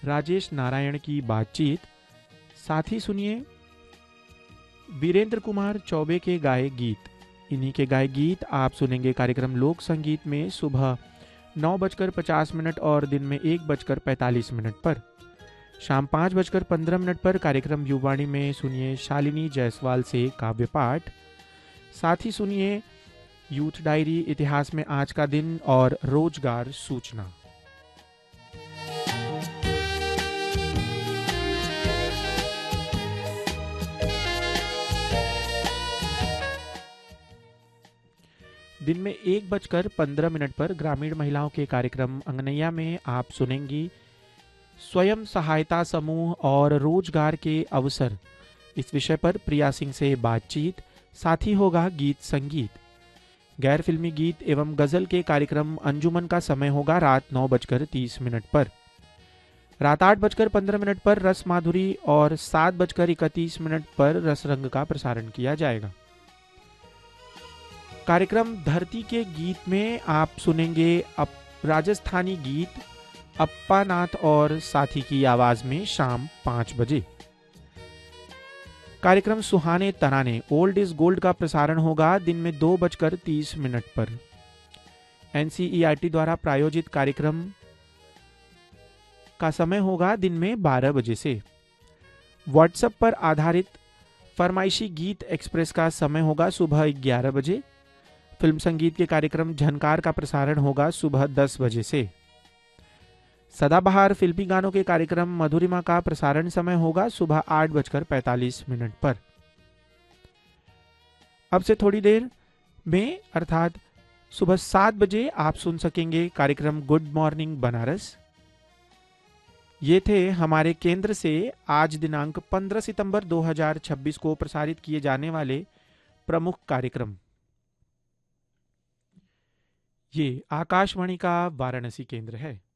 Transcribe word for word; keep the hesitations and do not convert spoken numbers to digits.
राजेश नारायण की बातचीत। साथ ही सुनिए वीरेंद्र कुमार चौबे के गाए गीत। इन्हीं के गाए गीत आप सुनेंगे कार्यक्रम लोक संगीत में सुबह नौ बजकर पचास मिनट और दिन में एक बजकर पैंतालीस मिनट पर। शाम पाँच बजकर पंद्रह मिनट पर कार्यक्रम युवाणी में सुनिए शालिनी जायसवाल से काव्य पाठ। साथ ही सुनिए यूथ डायरी, इतिहास में आज का दिन और रोजगार सूचना। दिन में एक बजकर पंद्रह मिनट पर ग्रामीण महिलाओं के कार्यक्रम अंगनैया में आप सुनेंगी स्वयं सहायता समूह और रोजगार के अवसर। इस विषय पर प्रिया सिंह से बातचीत। साथ ही होगा गीत संगीत। गैर फिल्मी गीत एवं गजल के कार्यक्रम अंजुमन का समय होगा रात नौ बजकर तीस मिनट पर। रात आठ बजकर पंद्रह मिनट पर रस माधुरी और सात बजकर इकतीस मिनट पर रसरंग का प्रसारण किया जाएगा। कार्यक्रम धरती के गीत में आप सुनेंगे अप राजस्थानी गीत अप्पा नाथ और साथी की आवाज में शाम पाँच बजे। कार्यक्रम सुहाने तराने ओल्ड इज गोल्ड का प्रसारण होगा दिन में दो बजकर तीस मिनट पर। एनसीईआरटी द्वारा प्रायोजित कार्यक्रम का समय होगा दिन में बारह बजे से। व्हाट्सएप पर आधारित फरमाइशी गीत एक्सप्रेस का समय होगा सुबह ग्यारह बजे। फिल्म संगीत के कार्यक्रम झनकार का प्रसारण होगा सुबह दस बजे से। सदाबहार फिल्मी गानों के कार्यक्रम मधुरिमा का प्रसारण समय होगा सुबह आठ बजकर पैंतालीस मिनट पर। अब से थोड़ी देर में अर्थात सुबह सात बजे आप सुन सकेंगे कार्यक्रम गुड मॉर्निंग बनारस। ये थे हमारे केंद्र से आज दिनांक पंद्रह सितंबर दो हज़ार छब्बीस को प्रसारित किए जाने वाले प्रमुख कार्यक्रम। ये आकाशवाणी का वाराणसी केंद्र है।